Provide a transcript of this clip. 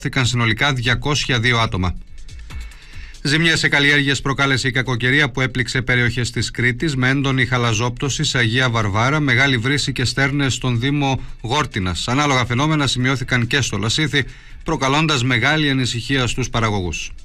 Θήκαν συνολικά 202 άτομα. Ζημιές σε καλλιέργειες προκάλεσε η κακοκαιρία που έπληξε περιοχές της Κρήτης με έντονη χαλαζόπτωση σε Αγία Βαρβάρα, μεγάλη βρύση και στέρνες στον Δήμο Γόρτινας. Ανάλογα φαινόμενα σημειώθηκαν και στο Λασίθι, προκαλώντας μεγάλη ανησυχία στους παραγωγούς.